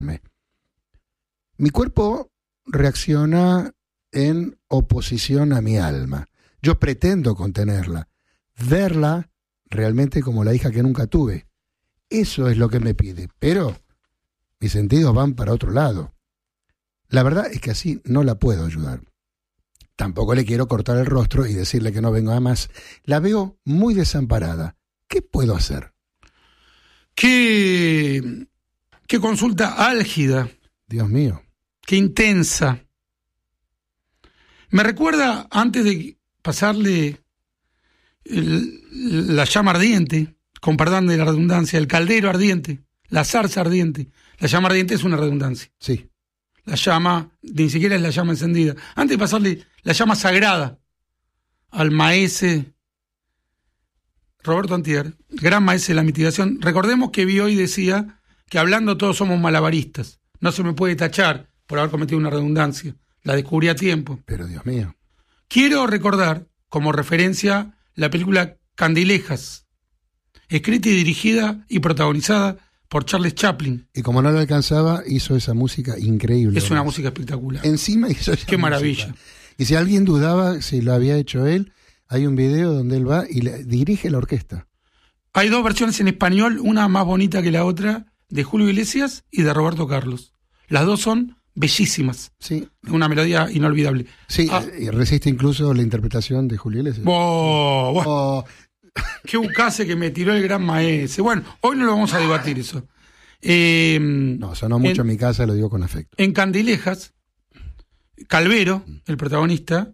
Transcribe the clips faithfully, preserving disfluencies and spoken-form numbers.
Mi cuerpo reacciona en oposición a mi alma. Yo pretendo contenerla, verla realmente como la hija que nunca tuve. Eso es lo que me pide, pero mis sentidos van para otro lado. La verdad es que así no la puedo ayudar. Tampoco le quiero cortar el rostro y decirle que no venga más. La veo muy desamparada. ¿Qué puedo hacer? Qué, qué consulta álgida. Dios mío. Qué intensa. Me recuerda, antes de pasarle el, la llama ardiente, con perdón de la redundancia, el caldero ardiente, la zarza ardiente. La llama ardiente es una redundancia. Sí. La llama, ni siquiera es la llama encendida. Antes de pasarle la llama sagrada al maese Roberto Antier, gran maese de la mitigación, recordemos que vi hoy decía que hablando todos somos malabaristas. No se me puede tachar por haber cometido una redundancia. La descubrí a tiempo. Pero Dios mío. Quiero recordar, como referencia, la película Candilejas, escrita y dirigida y protagonizada por Charles Chaplin. Y como no lo alcanzaba, hizo esa música increíble. Es una música espectacular. Encima hizo esa Qué música. maravilla. Y si alguien dudaba si lo había hecho él, hay un video donde él va y le dirige la orquesta. Hay dos versiones en español, una más bonita que la otra, de Julio Iglesias y de Roberto Carlos. Las dos son bellísimas. Sí. Una melodía inolvidable. Sí, ah. y resiste incluso la interpretación de Julio Iglesias. Oh, bueno. Oh. Qué bucase que me tiró el gran maese. Bueno, hoy no lo vamos a debatir eso. Eh, no, sonó mucho en, en mi casa, lo digo con afecto. En Candilejas, Calvero, el protagonista,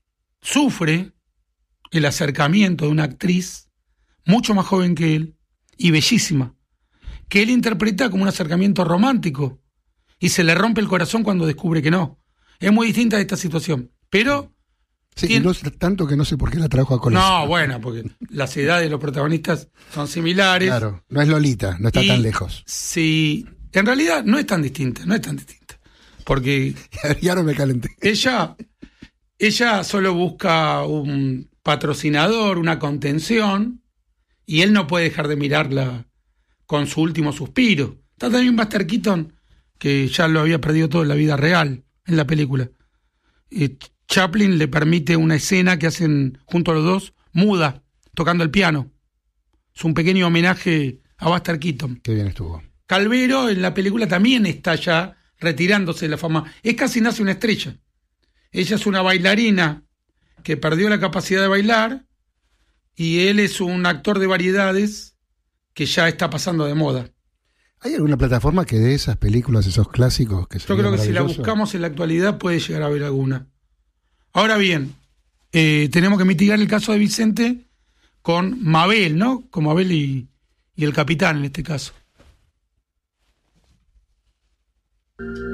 sufre el acercamiento de una actriz mucho más joven que él y bellísima, que él interpreta como un acercamiento romántico y se le rompe el corazón cuando descubre que no. Es muy distinta de esta situación, pero... Sí, tiene... incluso tanto que no sé por qué la trajo a colación. No, bueno, porque las edades de los protagonistas son similares. Claro, no es Lolita, no está y tan lejos. Sí, en realidad no es tan distinta, no es tan distinta, porque... ya no me calenté. Ella, ella solo busca un patrocinador, una contención, y él no puede dejar de mirarla con su último suspiro. Está también Buster Keaton, que ya lo había perdido todo en la vida real, en la película. Eh, Chaplin le permite una escena que hacen junto a los dos, muda, tocando el piano. Es un pequeño homenaje a Buster Keaton. Qué bien estuvo. Calvero en la película también está ya retirándose de la fama. Es casi nace una estrella. Ella es una bailarina que perdió la capacidad de bailar y él es un actor de variedades que ya está pasando de moda. ¿Hay alguna plataforma que dé esas películas, esos clásicos? Que Yo creo que si la buscamos en la actualidad puede llegar a haber alguna. Ahora bien, eh, tenemos que mitigar el caso de Vicente con Mabel, ¿no? Con Mabel y, y el capitán en este caso.